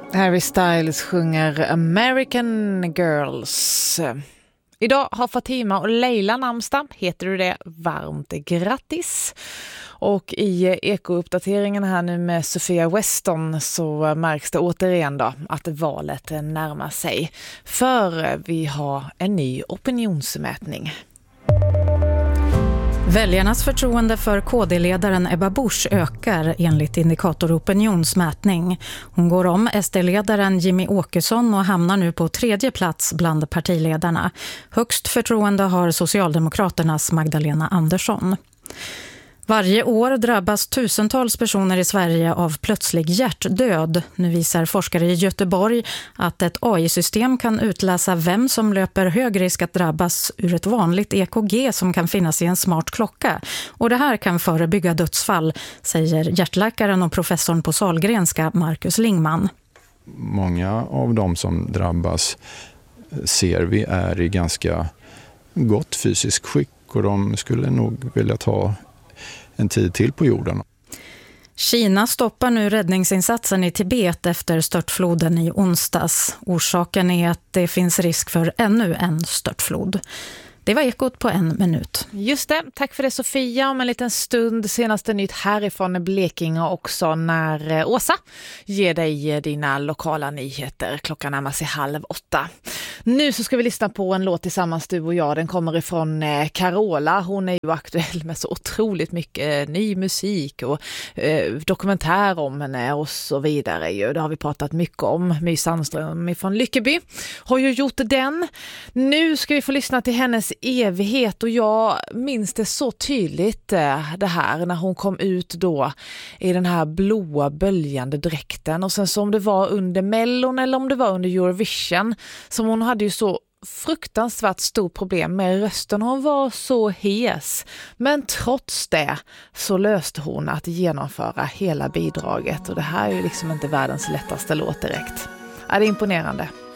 Harry Styles sjunger American Girls. Idag har Fatima och Leila namnsdag. Heter du det? Varmt grattis! Och i ekouppdateringen här nu med Sofia Weston så märks det återigen då att valet närmar sig. För vi har en ny opinionsmätning. Väljarnas förtroende för KD-ledaren Ebba Busch ökar enligt Indikator opinionsmätning. Hon går om SD-ledaren Jimmy Åkesson och hamnar nu på 3:e plats bland partiledarna. Högst förtroende har Socialdemokraternas Magdalena Andersson. Varje år drabbas tusentals personer i Sverige av plötslig hjärtdöd. Nu visar forskare i Göteborg att ett AI-system kan utläsa vem som löper hög risk att drabbas ur ett vanligt EKG som kan finnas i en smart klocka. Och det här kan förebygga dödsfall, säger hjärtläkaren och professorn på Sahlgrenska Marcus Lingman. Många av de som drabbas ser vi är i ganska gott fysiskt skick och de skulle nog vilja ta en tid till på jorden. Kina stoppar nu räddningsinsatsen i Tibet efter störtfloden i onsdags. Orsaken är att det finns risk för ännu en störtflod. Det var Ekot på 1 minut. Just det, tack för det Sofia. Om en liten stund senaste nytt härifrån Blekinge också när Åsa ger dig dina lokala nyheter. Klockan närmar sig 7:30. Nu så ska vi lyssna på en låt tillsammans du och jag. Den kommer ifrån Carola. Hon är ju aktuell med så otroligt mycket ny musik och dokumentär om henne och så vidare. Det har vi pratat mycket om. My Sandström från Lyckeby har ju gjort den. Nu ska vi få lyssna till hennes evighet och jag minns det så tydligt det här när hon kom ut då i den här blåa böljande dräkten och sen så om det var under Mellon eller om det var under Eurovision som hon hade ju så fruktansvärt stort problem med rösten. Hon var så hes. Men trots det så löste hon att genomföra hela bidraget och det här är ju liksom inte världens lättaste låt direkt. Ja, det är imponerande.